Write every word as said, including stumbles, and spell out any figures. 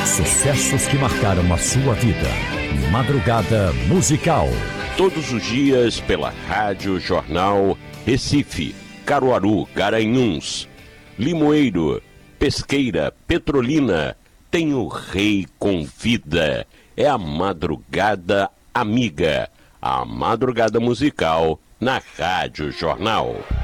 Sucessos que marcaram a sua vida. Madrugada Musical. Todos os dias pela Rádio Jornal Recife, Caruaru, Garanhuns, Limoeiro, Pesqueira, Petrolina. Tem o Rei Convida. É a Madrugada Amiga. A Madrugada Musical na Rádio Jornal.